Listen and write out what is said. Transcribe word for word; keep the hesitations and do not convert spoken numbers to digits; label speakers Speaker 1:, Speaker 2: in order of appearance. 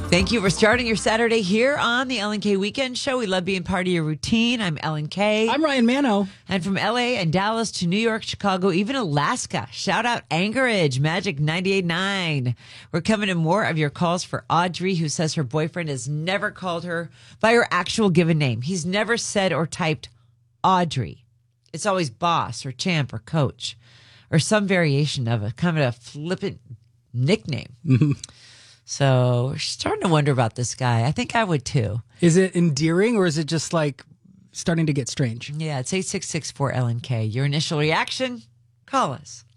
Speaker 1: Thank you for starting your Saturday here on the Ellen K Weekend Show. We love being part of your routine. I'm Ellen K.
Speaker 2: I'm Ryan Mano.
Speaker 1: And from L A and Dallas to New York, Chicago, even Alaska. Shout out Anchorage, Magic ninety-eight point nine. We're coming to more of your calls for Audrey, who says her boyfriend has never called her by her actual given name. He's never said or typed Audrey. It's always boss or champ or coach or some variation of it, kind of a flippant nickname.
Speaker 2: Mm-hmm.
Speaker 1: So she's starting to wonder about this guy. I think I would too.
Speaker 2: Is it endearing or is it just like starting to get strange?
Speaker 1: Yeah, it's eight six six four L N K. Your initial reaction? Call us.